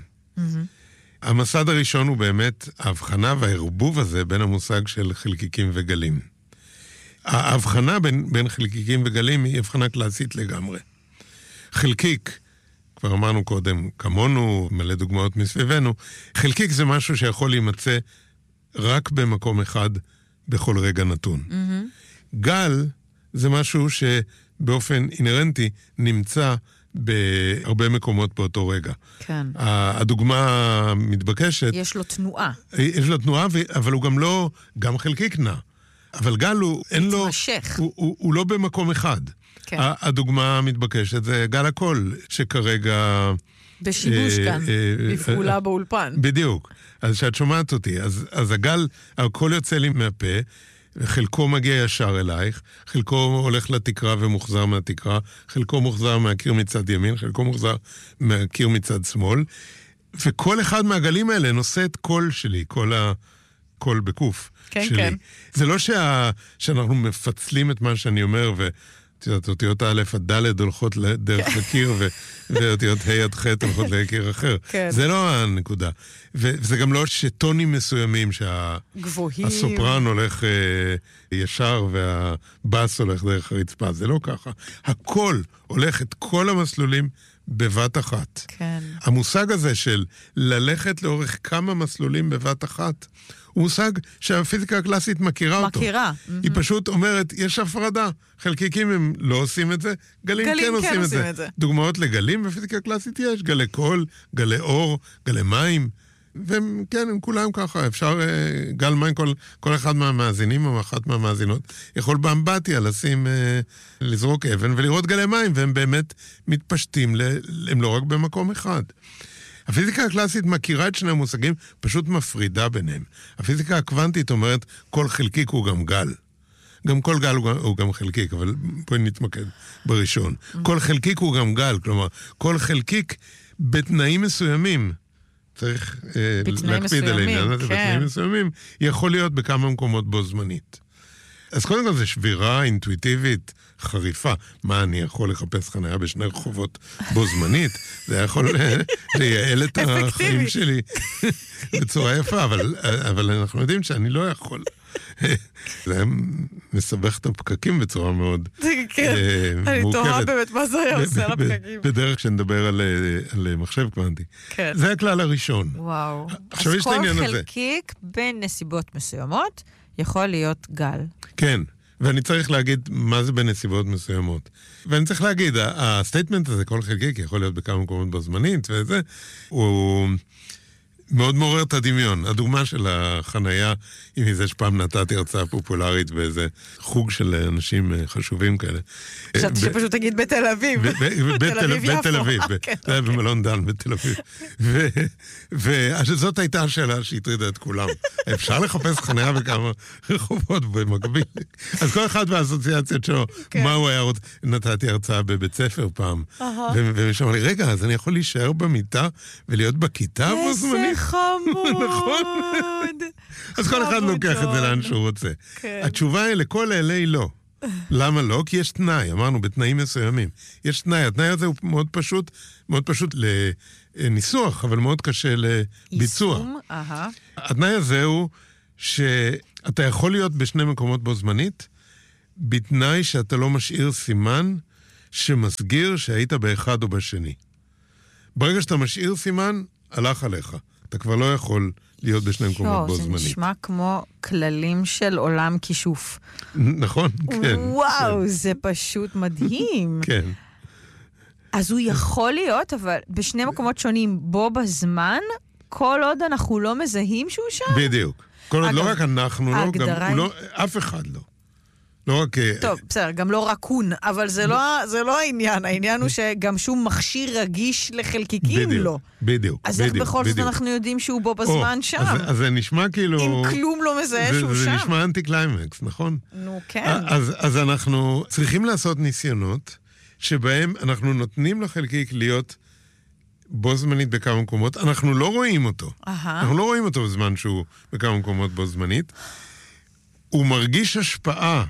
המסד הראשון הוא באמת ההבחנה והערבוב הזה בין המושג של חלקיקים וגלים. ההבחנה בין, בין חלקיקים וגלים היא הבחנה קלאסית לגמרי. חלקיק, כבר אמרנו קודם, כמונו, מלא דוגמאות מסביבנו, חלקיק זה משהו שיכול להימצא רק במקום אחד בכל רגע נתון. Mm-hmm. גל זה משהו שבאופן אינרנטי נמצא בהרבה מקומות באותו רגע. כן. הדוגמה המתבקשת... יש לו תנועה. יש לו תנועה, אבל הוא גם לא, גם חלקיק נע. אבל גל הוא, אין לו, הוא, הוא, הוא לא במקום אחד. כן. הדוגמה המתבקשת זה גל הקול, שכרגע... בשיבוש אה, כאן, אה, בפעולה אה, באולפן. בדיוק. אז שאת שומעת אותי, אז, אז הגל, הקול יוצא לי מהפה, חלקו מגיע ישר אלייך, חלקו הולך לתקרה ומוחזר מהתקרה, חלקו מוחזר מהקיר מצד ימין, חלקו מוחזר מהקיר מצד שמאל, וכל אחד מהגלים האלה נושא את קול שלי, כל ה... קול בקוף כן, שלי. כן. זה לא שה... שאנחנו מפצלים את מה שאני אומר, ואת את יודעת, אותיות א' עד ד' הולכות דרך הקיר, ואותיות ה' עד ח' הולכות לקיר אחר. זה לא הנקודה. וזה גם לא שטונים מסוימים, שהסופרן הולך ישר והבאס הולך דרך הרצפה. זה לא ככה. הכל הולך את כל המסלולים בבת אחת. כן. המושג הזה של ללכת לאורך כמה מסלולים בבת אחת, הוא מושג שהפיזיקה הקלאסית מכירה אותו. מכירה. היא פשוט אומרת, יש הפרדה. חלקיקים הם לא עושים את זה, גלים, גלים כן, כן עושים, עושים את, זה. את זה. דוגמאות לגלים בפיזיקה הקלאסית יש, גלי קול, גלי אור, גלי מים, והם, כן, הם כולם ככה. אפשר, גל מים, כל, כל אחד מהמאזינים או אחת מהמאזינות, יכול באמבטיה לשים, לזרוק אבן ולראות גלי מים, והם באמת מתפשטים, הם לא רק במקום אחד. הפיזיקה הקלאסית מכירה את שני המושגים, פשוט מפרידה ביניהם. הפיזיקה הקוונטית אומרת, כל חלקיק הוא גם גל. גם כל גל הוא גם, הוא גם חלקיק, אבל בואי נתמקד בראשון. כל חלקיק הוא גם גל, כלומר, כל חלקיק בתנאים מסוימים, צריך אה, להקפיד על העניין הזה, כן. בתנאים מסוימים, יכול להיות בכמה מקומות בו זמנית. אז קודם כל זה שבירה אינטואיטיבית חריפה. מה, אני יכול לחפש חניה בשני רחובות בו זמנית? זה יכול לייעל את החיים שלי בצורה יפה, אבל, אבל אנחנו יודעים שאני לא יכול. זה מסבך את הפקקים בצורה מאוד כן, אני תוהה באמת מה זה היה עושה לפקקים. בדרך שנדבר על מחשב קוונטי. זה הכלל הראשון. וואו. אז כל חלקיק בין נסיבות מסוימות יכול להיות גל. כן, ואני צריך להגיד מה זה בנסיבות מסוימות. ואני צריך להגיד, הסטייטמנט הזה, כל חלקיק יכול להיות בכמה מקומות בזמנית, וזה, הוא מאוד מעורר את הדמיון. הדוגמה של החנייה, אם איזה שפעם נתתי הרצאה פופולרית באיזה חוג של אנשים חשובים כאלה. חשבתי שפשוט תגיד בתל אביב. בתל אביב, זה היה במלון דן בתל אביב. וזאת הייתה השאלה שהטרידה את כולם. אפשר לחפש חנייה בכמה רחובות במקביל. אז כל אחד והאסוציאציות שלו, מה הוא היה רוצה, נתתי הרצאה בבית ספר פעם. ומישהו אמר לי, רגע, אז אני יכול להישאר במיטה ולהיות בכיתה בו זמנית? חמוד. אז כל אחד לוקח את זה לאן שהוא רוצה. התשובה היא לכל אלה היא לא. למה לא? כי יש תנאי, אמרנו, בתנאים מסוימים. יש תנאי, התנאי הזה הוא מאוד פשוט, מאוד פשוט לניסוח, אבל מאוד קשה לביצוע. יישום, אהה. התנאי הזה הוא שאתה יכול להיות בשני מקומות בו זמנית, בתנאי שאתה לא משאיר סימן שמסגיר שהיית באחד או בשני. ברגע שאתה משאיר סימן, הלך עליך. אתה כבר לא יכול להיות בשני מקומות בו זמנית. זה נשמע כמו כללים של עולם כישוף. נכון, כן. וואו, זה פשוט מדהים. כן. אז הוא יכול להיות, אבל בשני מקומות שונים בו בזמן, כל עוד אנחנו לא מזהים שהוא שם? בדיוק. כל עוד לא רק אנחנו, לא, גם לא, אף אחד לא. לא רק... טוב, בסדר, גם לא רקון, אבל זה לא, זה לא העניין. העניין הוא שגם שום מכשיר רגיש לחלקיקים בדיוק, לא. בדיוק, אז בדיוק, איך בכל זאת אנחנו יודעים שהוא בו בזמן או, שם? אז, אז זה נשמע כאילו... אם כלום לא מזהה זה, שהוא זה שם. זה נשמע אנטי קליימקס, נכון? נו, כן. אז, אז אנחנו צריכים לעשות ניסיונות שבהם אנחנו נותנים לחלקיק להיות בו זמנית בכמה מקומות. אנחנו לא רואים אותו. אהה. אנחנו לא רואים אותו בזמן שהוא בכמה מקומות בו זמנית. הוא מרגיש השפעה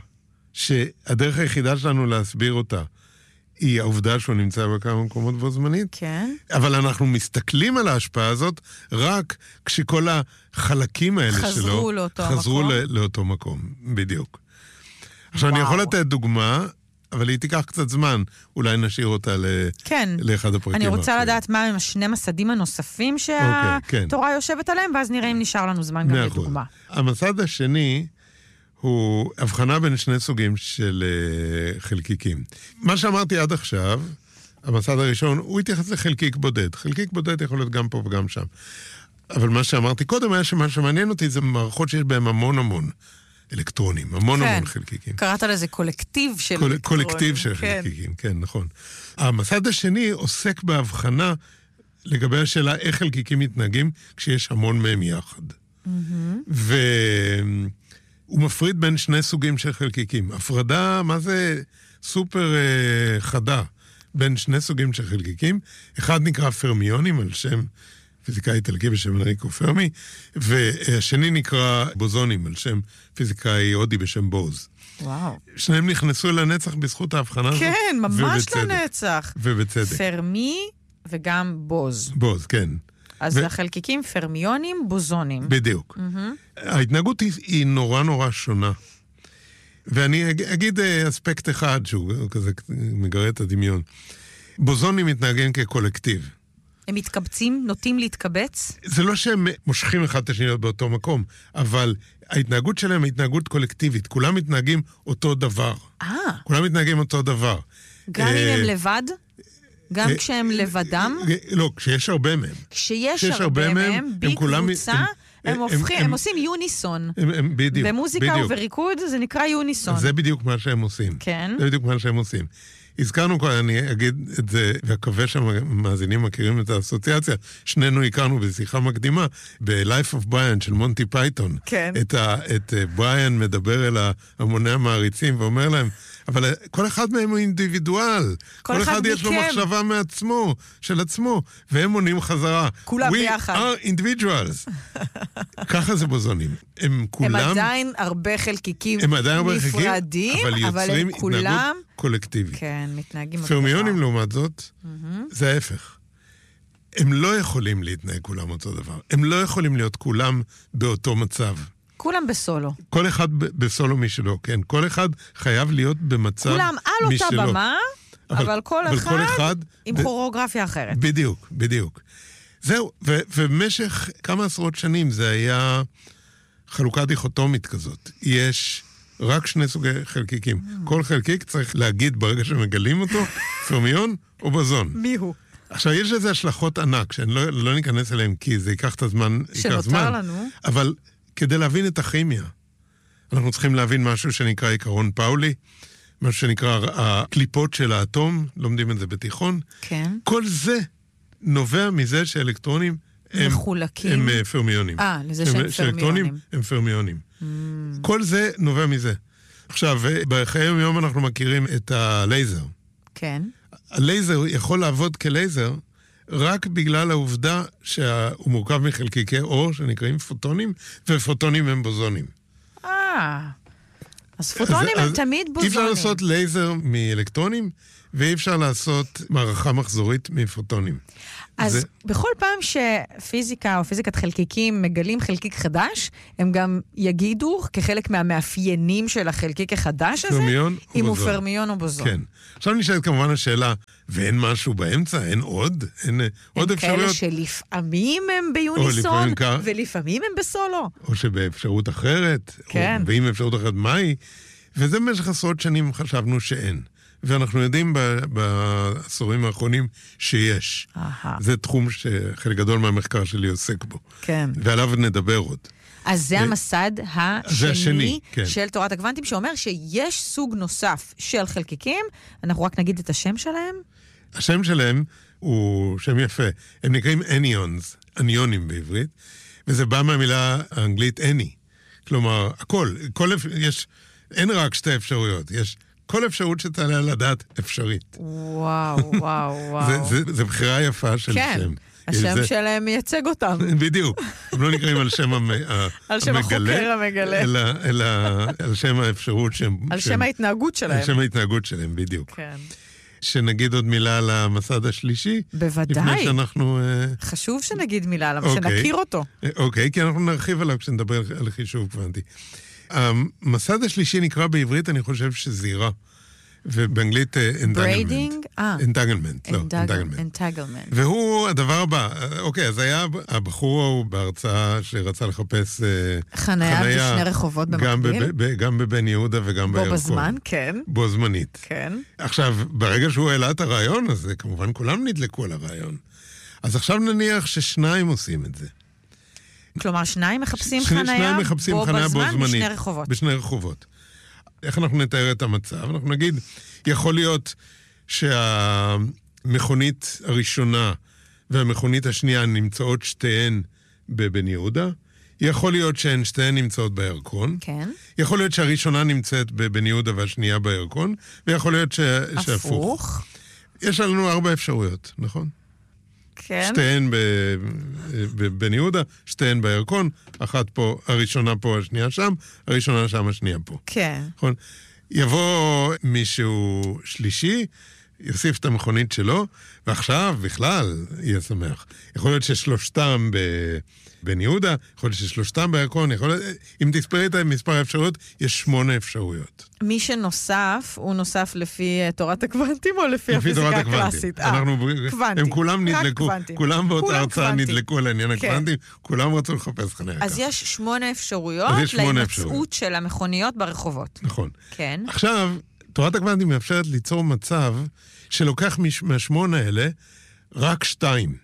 שהדרך היחידה שלנו להסביר אותה היא העובדה שהוא נמצא בכמה מקומות בו זמנית. כן. אבל אנחנו מסתכלים על ההשפעה הזאת רק כשכל החלקים האלה חזרו שלו לאותו חזרו מקום. לא, לאותו מקום, בדיוק. עכשיו וואו. אני יכול לתת דוגמה, אבל היא תיקח קצת זמן, אולי נשאיר אותה ל... כן. לאחד הפרקים. אני רוצה האחרים. לדעת מה הם השני מסדים הנוספים שהתורה okay, כן. יושבת עליהם, ואז נראה אם נשאר לנו זמן גם לדוגמה. המסד השני הוא הבחנה בין שני סוגים של uh, חלקיקים. מה שאמרתי עד עכשיו, המסד הראשון, הוא התייחס לחלקיק בודד. חלקיק בודד יכול להיות גם פה וגם שם. אבל מה שאמרתי קודם היה שמה שמעניין אותי זה מערכות שיש בהם המון המון אלקטרונים, המון כן. המון חלקיקים. קראת לזה קולקטיב של קול, אלקטרונים. קולקטיב של כן. חלקיקים, כן, נכון. המסד השני עוסק בהבחנה לגבי השאלה איך חלקיקים מתנהגים כשיש המון מהם יחד. Mm-hmm. ו... הוא מפריד בין שני סוגים של חלקיקים. הפרדה, מה זה סופר אה, חדה, בין שני סוגים של חלקיקים. אחד נקרא פרמיונים, על שם פיזיקאי איטלקי בשם אנריקו פרמי, והשני נקרא בוזונים, על שם פיזיקאי הודי בשם בוז. וואו. שניהם נכנסו לנצח בזכות ההבחנה הזאת. כן, ממש ובצדק. לנצח. ובצדק. פרמי וגם בוז. בוז, כן. אז ו- החלקיקים פרמיונים, בוזונים. בדיוק. ההתנהגות היא, היא נורא נורא שונה. ואני אג- אגיד אה, אספקט אחד שהוא כזה מגרה את הדמיון. בוזונים מתנהגים כקולקטיב. הם מתקבצים, נוטים להתקבץ? זה לא שהם מושכים אחד את השני באותו מקום, אבל ההתנהגות שלהם היא התנהגות קולקטיבית. כולם מתנהגים אותו דבר. אה, כולם מתנהגים אותו דבר. גם אם אה, הם לבד? גם אה, כשהם לבדם? אה, לא, כשיש הרבה מהם. כשיש כשיש הרבה הרבה מהם, מהם, הם כולם- בקבוצה, הם- הם הם- הופכים, הם- הם עושים יוניסון. הם, הם, בדיוק, במוזיקה בדיוק. ובריקוד זה נקרא יוניסון. זה בדיוק מה שהם עושים. כן. זה בדיוק מה שהם עושים. הזכרנו כבר, אני אגיד את זה, והקווה שהמאזינים מכירים את האסוציאציה, שנינו הכרנו בשיחה מקדימה, ב-Life of Brian של מונטי פייתון. כן. את, ה, את בריאן מדבר אל המוני המעריצים ואומר להם, אבל כל אחד מהם הוא אינדיבידואל. כל כל אחד אחד יש לו מכם. מחשבה מעצמו, של עצמו, והם עונים חזרה. כולם We ביחד. are individuals. ככה זה בוזונים. הם כולם... הם עדיין הרבה חלקיקים הם עדיין הרבה חלקיקים, נפרדים, אבל אבל יוצרים הם כולם... התנהגות קולקטיבית. כן, מתנהגים... אותו פרמיונים, דבר. לעומת זאת, זה ההפך. הם לא יכולים להתנהג כולם אותו דבר. הם לא יכולים להיות כולם באותו מצב. כולם בסולו. כל אחד ב- בסולו משלו, כן. כל אחד חייב להיות במצב משלו. כולם על אותה במה, אבל כל אבל אחד כל אחד עם ב- כוריאוגרפיה אחרת. בדיוק, בדיוק. זהו, ו- ובמשך כמה עשרות שנים זה היה חלוקה דיכוטומית כזאת. יש רק שני סוגי חלקיקים. כל חלקיק צריך להגיד ברגע שמגלים אותו, פרמיון או בוזון. מי הוא? עכשיו, יש לזה השלכות ענק, שאני לא, לא ניכנס אליהן, כי זה ייקח את הזמן, ייקח שנותר זמן. לנו. אבל כדי להבין את הכימיה, אנחנו צריכים להבין משהו שנקרא עיקרון פאולי, משהו שנקרא הקליפות של האטום, לומדים את זה בתיכון. כן. כל זה נובע מזה שאלקטרונים הם, מחולקים. הם uh, פרמיונים. אה, לזה שהם שאלקטרונים פרמיונים. הם פרמיונים. Mm. כל זה נובע מזה. עכשיו, בחיי היום אנחנו מכירים את הלייזר. כן. הלייזר יכול לעבוד כלייזר רק בגלל העובדה שהוא מורכב מחלקיקי אור שנקראים פוטונים, ופוטונים הם בוזונים. אה, אז פוטונים אז- הם אז תמיד אי אפשר בוזונים. לעשות לייזר מאלקטרונים, ואי אפשר לעשות מערכה מחזורית מפוטונים. אז זה- בכל פעם שפיזיקה או פיזיקת חלקיקים מגלים חלקיק חדש, הם גם יגידו כחלק מהמאפיינים של החלקיק החדש הזה, פרמיון או אם הוא בוזון. פרמיון או בוזון. כן. עכשיו נשאלת כמובן השאלה, ואין משהו באמצע? אין עוד? אין אה, עוד הם כאלה אפשרויות? שלפעמים הם ביוניסון, לפעמים כך. ולפעמים הם בסולו. או שבאפשרות אחרת? כן. או, ואם אפשרות אחרת, מהי? וזה במשך עשרות שנים חשבנו שאין. ואנחנו יודעים ב- בעשורים האחרונים שיש. אהה. זה תחום שחלק גדול מהמחקר שלי עוסק בו. כן. ועליו נדבר עוד. אז זה המסד זה השני השני, כן. של תורת הקוונטים, שאומר שיש סוג נוסף של חלקיקים, אנחנו רק נגיד את השם שלהם. השם שלהם הוא שם יפה. הם נקראים אניונס, אניונים בעברית, וזה בא מהמילה האנגלית any. כלומר, הכל, כל, אפ- יש, אין רק שתי אפשרויות, יש כל אפשרות שתעלה על הדעת אפשרית. וואו, וואו, וואו. זה, זה, זה בחירה יפה של כן, שם. השם זה, שלהם מייצג אותם. בדיוק. הם לא נקראים על שם המ- ה- על שם המגלה, החוקר המגלה. אלא, אלא על שם האפשרות שהם... על שהם- שם ההתנהגות שלהם. על שם ההתנהגות שלהם, בדיוק. כן. שנגיד עוד מילה על המסד השלישי. בוודאי. לפני שאנחנו... אה, חשוב שנגיד מילה עליו, אוקיי. שנכיר אותו. אה, אוקיי, כי אנחנו נרחיב עליו כשנדבר על חישוב קוונטי. המסד השלישי נקרא בעברית, אני חושב שזירה. ובאנגלית אנטגלמנט. בריידינג? אה. אנטגלמנט, לא, אנטגלמנט. אנטגלמנט. והוא הדבר הבא, אוקיי, אז היה הבחור ההוא בהרצאה שרצה לחפש אה, חניה בשני רחובות גם במקביל? בב- ב- גם בבן יהודה וגם בו בירקון. בזמן, כן. בו זמנית. כן. עכשיו, ברגע שהוא העלה את הרעיון הזה, כמובן כולם נדלקו על הרעיון. אז עכשיו נניח ששניים עושים את זה. כלומר, שניים מחפשים שני- חניה שניים מחפשים בו חניה בו בזמן זמנית. בשני רחובות. בשני רחובות. איך אנחנו נתאר את המצב? אנחנו נגיד, יכול להיות שהמכונית הראשונה והמכונית השנייה נמצאות שתיהן בבן יהודה, יכול להיות שהן שתיהן נמצאות בירקון, כן. יכול להיות שהראשונה נמצאת בבן יהודה והשנייה בירקון, ויכול להיות ש... שהפוך. הפוך. יש לנו ארבע אפשרויות, נכון? כן. שתיהן בבן יהודה, שתיהן בירקון, אחת פה, הראשונה פה, השנייה שם, הראשונה שם, השנייה פה. כן. נכון? יבוא מישהו שלישי, יוסיף את המכונית שלו, ועכשיו בכלל יהיה שמח. יכול להיות ששלושתם בבן יהודה, יכול להיות ששלושתם בירקון, יכול להיות, אם תספרי את מספר האפשרויות, יש שמונה אפשרויות. מי שנוסף, הוא נוסף לפי תורת הקוונטים או לפי הפיזיקה הקלאסית? אנחנו, קוונטים. הם כולם נדלקו, כולם באותה הרצאה נדלקו על העניין כן. הקוונטים, כולם רצו לחפש חניה. אז יש שמונה אפשרויות להימצאות של המכוניות ברחובות. נכון. כן. עכשיו, תורת הקוונטים מאפשרת ליצור מצב שלוקח מהשמונה האלה רק שתיים.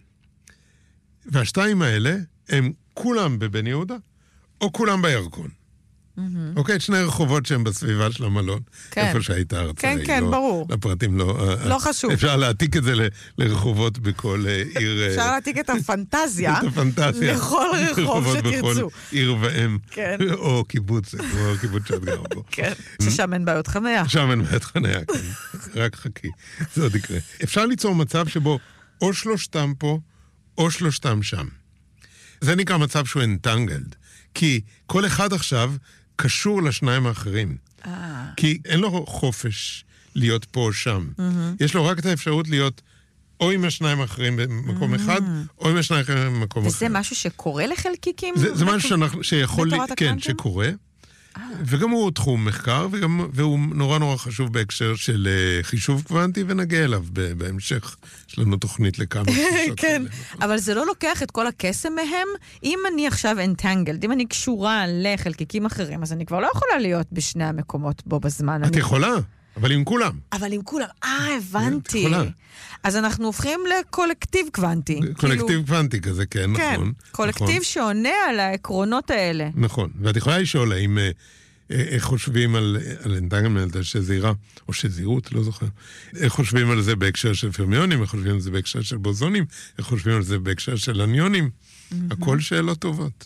והשתיים האלה הם כולם בבן יהודה, או כולם בירקון. אוקיי, שני רחובות שהם בסביבה של המלון. כן. איפה שהיית הרצאה. כן, כן, ברור. לפרטים לא... לא חשוב. אפשר להעתיק את זה לרחובות בכל עיר... אפשר להעתיק את הפנטזיה. את הפנטזיה. לכל רחוב שתרצו. בכל עיר ואם. כן. או קיבוץ, כמו הקיבוץ שאת גר בו. כן, ששם אין בעיות חניה. שם אין בעיות חניה, כן. רק חכי. זה עוד יקרה. אפשר ליצור מצב שבו או שלושתם פה, או שלושתם שם. זה נקרא מצב שהוא entangled. כי כל אחד עכשיו קשור לשניים האחרים. אה. כי אין לו חופש להיות פה או שם. יש לו רק את האפשרות להיות או עם השניים האחרים במקום אחד, או עם השניים האחרים במקום אחר. וזה משהו שקורה לחלקיקים? זה, זה משהו שאנחנו, שיכול, כן, שקורה. וגם הוא תחום מחקר, וגם, והוא נורא נורא חשוב בהקשר של חישוב קוונטי, ונגיע אליו בהמשך. יש לנו תוכנית לכמה חדשות. כן, אבל זה לא לוקח את כל הקסם מהם. אם אני עכשיו entangled, אם אני קשורה לחלקיקים אחרים, אז אני כבר לא יכולה להיות בשני המקומות בו בזמן. את יכולה, אבל עם כולם. אבל עם כולם, אה, הבנתי. אז אנחנו הופכים לקולקטיב קוונטי. קולקטיב קוונטי כזה, כן, נכון. קולקטיב שעונה על העקרונות האלה. נכון, ואת יכולה לשאול האם, איך חושבים על אנטנגלמנט, שזהירה, או שזהירות, לא זוכר, איך חושבים על זה בהקשר של פרמיונים, איך חושבים על זה בהקשר של בוזונים, איך חושבים על זה בהקשר של אניונים, הכל שאלות טובות.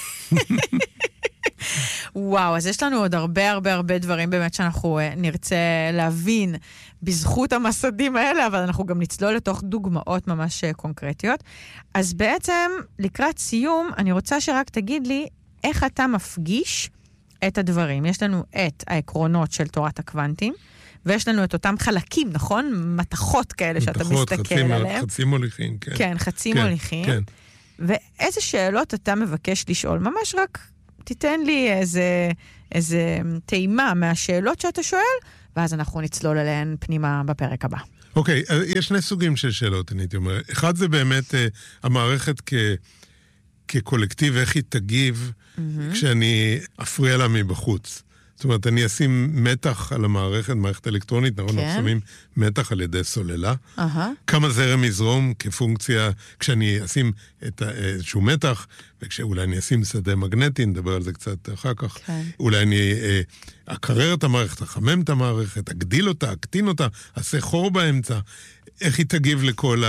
וואו, אז יש לנו עוד הרבה הרבה הרבה דברים באמת שאנחנו נרצה להבין בזכות המסדים האלה, אבל אנחנו גם נצלול לתוך דוגמאות ממש קונקרטיות. אז בעצם, לקראת סיום, אני רוצה שרק תגיד לי איך אתה מפגיש את הדברים. יש לנו את העקרונות של תורת הקוונטים, ויש לנו את אותם חלקים, נכון? מתחות כאלה שאתה מסתכל עליהם. חצי מוליכים, כן. כן, חצי מוליכים. כן. ואיזה שאלות אתה מבקש לשאול? ממש רק תיתן לי איזה, איזה טעימה מהשאלות שאתה שואל, ואז אנחנו נצלול עליהן פנימה בפרק הבא. אוקיי, okay, יש שני סוגים של שאלות, אני הייתי אומר. אחד זה באמת uh, המערכת כ, כקולקטיב, איך היא תגיב mm-hmm. כשאני אפריע לה מבחוץ. זאת אומרת, אני אשים מתח על המערכת, מערכת אלקטרונית, נכון? אנחנו שמים מתח על ידי סוללה. כמה זרם יזרום כפונקציה, כשאני אשים איזשהו מתח, וכשאולי אני אשים שדה מגנטי, נדבר על זה קצת אחר כך. אולי אני אקרר את המערכת, אחמם את המערכת, אגדיל אותה, אקטין אותה, אעשה חור באמצע. איך היא תגיב לכל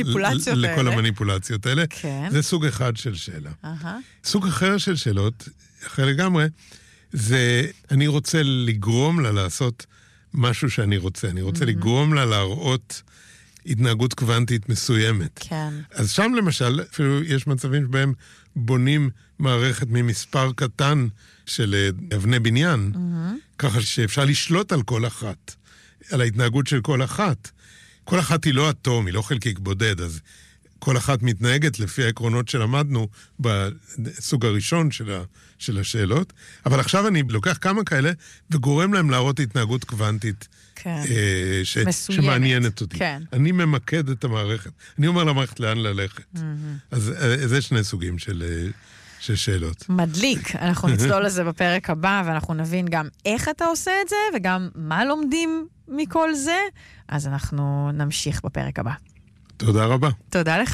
המניפולציות האלה. זה סוג אחד של שאלה. סוג אחר של שאלות, אחר לגמרי, זה, אני רוצה לגרום לה לעשות משהו שאני רוצה. אני רוצה mm-hmm. לגרום לה להראות התנהגות קוונטית מסוימת. כן. אז שם למשל, אפילו יש מצבים שבהם בונים מערכת ממספר קטן של אבני בניין, mm-hmm. ככה שאפשר לשלוט על כל אחת, על ההתנהגות של כל אחת. כל אחת היא לא אטום, היא לא חלקיק בודד, אז כל אחת מתנהגת לפי העקרונות שלמדנו בסוג הראשון של, ה, של השאלות, אבל עכשיו אני לוקח כמה כאלה וגורם להם להראות התנהגות קוונטית כן. אה, ש, שמעניינת אותי. כן. אני ממקד את המערכת. אני אומר למערכת לאן ללכת. Mm-hmm. אז אה, זה שני סוגים של, אה, של שאלות. מדליק. אנחנו נצלול לזה בפרק הבא, ואנחנו נבין גם איך אתה עושה את זה, וגם מה לומדים מכל זה. אז אנחנו נמשיך בפרק הבא. תודה רבה. תודה לך.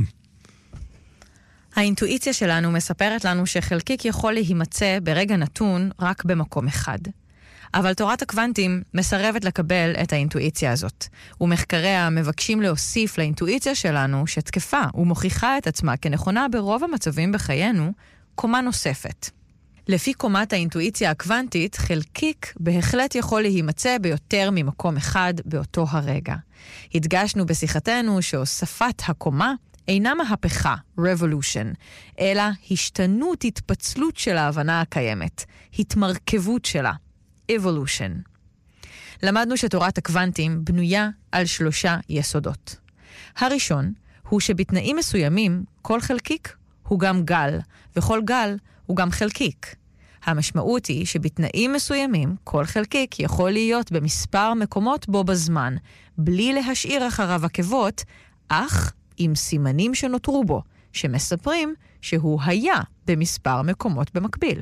האינטואיציה שלנו מספרת לנו שחלקיק יכול להימצא ברגע נתון רק במקום אחד. אבל תורת הקוונטים מסרבת לקבל את האינטואיציה הזאת. ומחקריה מבקשים להוסיף לאינטואיציה שלנו שתקפה ומוכיחה את עצמה כנכונה ברוב המצבים בחיינו, קומה נוספת. לפי קומת האינטואיציה הקוונטית, חלקיק בהחלט יכול להימצא ביותר ממקום אחד באותו הרגע. הדגשנו בשיחתנו שהוספת הקומה אינה מהפכה, revolution, אלא השתנות, התפצלות של ההבנה הקיימת, התמרכבות שלה, evolution. למדנו שתורת הקוונטים בנויה על שלושה יסודות. הראשון הוא שבתנאים מסוימים כל חלקיק הוא גם גל, וכל גל הוא גם חלקיק. המשמעות היא שבתנאים מסוימים כל חלקיק יכול להיות במספר מקומות בו בזמן, בלי להשאיר אחריו עקבות, אך עם סימנים שנותרו בו, שמספרים שהוא היה במספר מקומות במקביל.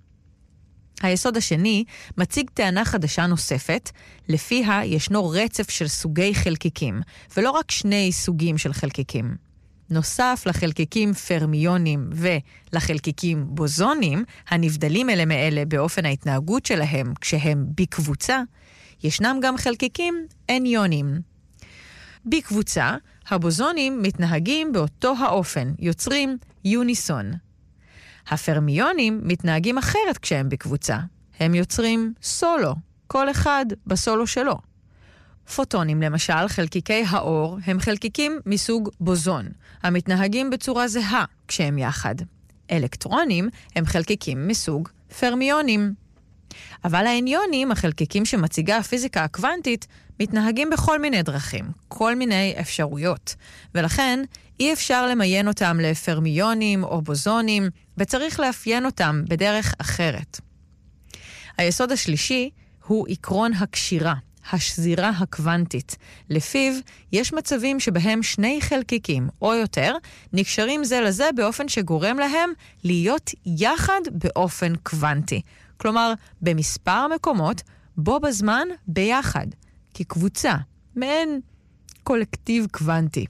היסוד השני מציג טענה חדשה נוספת, לפיה ישנו רצף של סוגי חלקיקים, ולא רק שני סוגים של חלקיקים. נוסף לחלקיקים פרמיונים ולחלקיקים בוזונים, הנבדלים אלה מאלה באופן ההתנהגות שלהם כשהם בקבוצה, ישנם גם חלקיקים אניונים. בקבוצה, הבוזונים מתנהגים באותו האופן, יוצרים יוניסון. הפרמיונים מתנהגים אחרת כשהם בקבוצה. הם יוצרים סולו, כל אחד בסולו שלו. פוטונים, למשל, חלקיקי האור, הם חלקיקים מסוג בוזון, המתנהגים בצורה זהה כשהם יחד. אלקטרונים הם חלקיקים מסוג פרמיונים. אבל האניונים, החלקיקים שמציגה הפיזיקה הקוונטית, מתנהגים בכל מיני דרכים, כל מיני אפשרויות, ולכן אי אפשר למיין אותם לפרמיונים או בוזונים, וצריך לאפיין אותם בדרך אחרת. היסוד השלישי הוא עקרון הקשירה, השזירה הקוונטית. לפיו יש מצבים שבהם שני חלקיקים או יותר נקשרים זה לזה באופן שגורם להם להיות יחד באופן קוונטי. כלומר, במספר מקומות בו בזמן ביחד, כקבוצה, מעין קולקטיב קוונטי.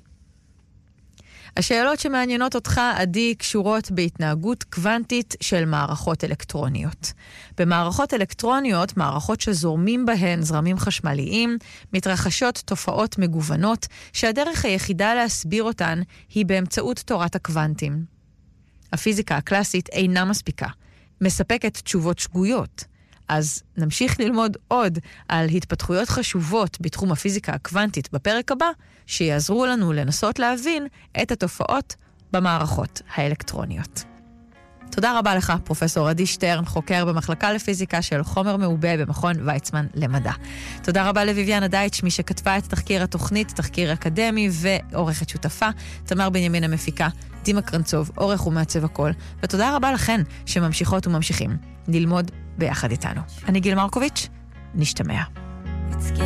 השאלות שמעניינות אותך, עדי, קשורות בהתנהגות קוונטית של מערכות אלקטרוניות. במערכות אלקטרוניות, מערכות שזורמים בהן זרמים חשמליים, מתרחשות תופעות מגוונות, שהדרך היחידה להסביר אותן היא באמצעות תורת הקוונטים. הפיזיקה הקלאסית אינה מספיקה, מספקת תשובות שגויות. אז נמשיך ללמוד עוד על התפתחויות חשובות בתחום הפיזיקה הקוונטית בפרק הבא, שיעזרו לנו לנסות להבין את התופעות במערכות האלקטרוניות. תודה רבה לך, פרופסור עדי שטרן, חוקר במחלקה לפיזיקה של חומר מעובה במכון ויצמן למדע. תודה רבה לויביאנה דייטש, מי שכתבה את תחקיר התוכנית, תחקיר אקדמי ועורכת שותפה, תמר בנימין המפיקה, דימה קרנצוב, עורך ומעצב הכל, ותודה רבה לכן שממשיכות וממשיכים ללמוד ביחד איתנו. אני גיל מרקוביץ', נשתמע.